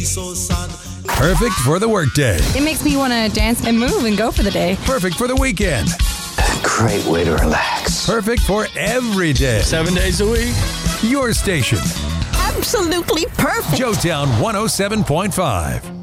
so sad. Perfect for the workday. It makes me want to dance and move and go for the day. Perfect for the weekend. Great way to relax. Perfect for every day. 7 days a week. Your station. Absolutely perfect. Joetown 107.5.